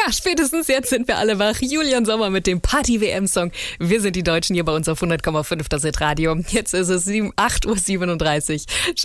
Ja, spätestens jetzt sind wir alle wach. Julian Sommer mit dem Party-WM-Song. Wir sind die Deutschen hier bei uns auf 100,5 das Hit Radio. Jetzt ist es 8:37 Uhr.